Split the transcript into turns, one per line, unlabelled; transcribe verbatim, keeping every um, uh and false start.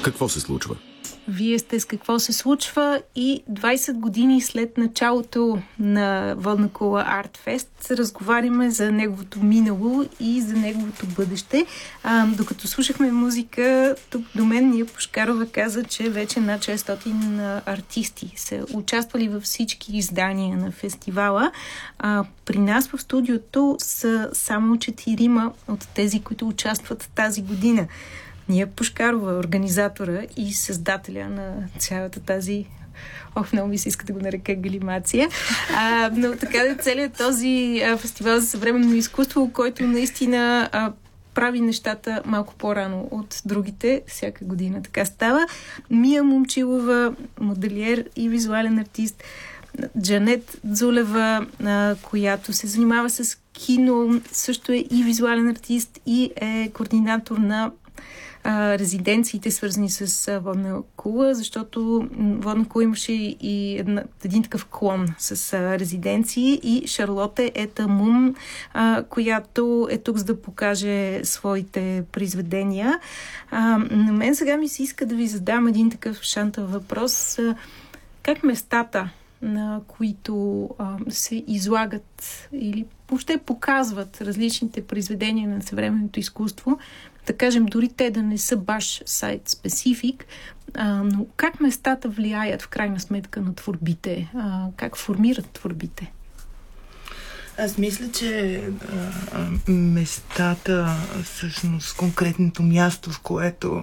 Какво се случва?
Вие сте с какво се случва и двайсет години след началото на Водна кула Артфест разговаряме за неговото минало и за неговото бъдеще. А, докато слушахме музика, тук до мен Ния Пушкарова каза, че вече над шестстотин артисти са участвали във всички издания на фестивала. А, при нас в студиото са само четирима от тези, които участват тази година. Ния Пушкарова, организатора и създателя на цялата тази... Ох, много ми се иска да го нарека галимация. А, но така да целият този а, фестивал за съвременно изкуство, който наистина а, прави нещата малко по-рано от другите. Всяка година така става. Мия Момчилова, моделиер и визуален артист. Джанет Дзулева, а, която се занимава с кино, също е и визуален артист и е координатор на Uh, резиденциите, свързани с uh, Водна кула, защото Водна кула имаше и една, един такъв клон с uh, резиденции, и Шарлоте Ета Мун, uh, която е тук за да покаже своите произведения. Uh, на мен сега ми се иска да ви задам един такъв шантав въпрос. Uh, как местата, на които uh, се излагат или въобще показват различните произведения на съвременното изкуство, да кажем, дори те да не са баш сайт-специфик, а, но как местата влияят в крайна сметка на творбите? А, как формират творбите?
Аз мисля, че а, местата, всъщност конкретното място, в което